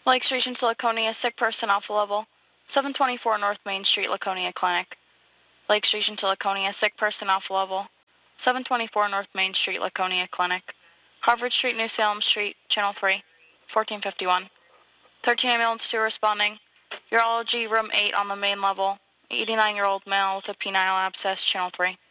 Lakes Region to Laconia, sick person alpha level, 724 North Main Street, Laconia Clinic. Lakes Region to Laconia, sick person alpha level, 724 North Main Street, Laconia Clinic. Harvard Street, New Salem Street, Channel 3, 1451. 13 ambulance 2 responding. Urology, room 8 on the main level, 89-year-old male with a penile abscess, Channel 3.